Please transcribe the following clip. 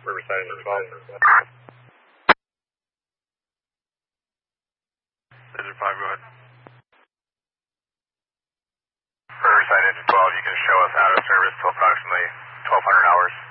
Riverside Engine 12. Desert 5, go ahead. Riverside Engine 12, you can show us out of service till approximately 1200 hours.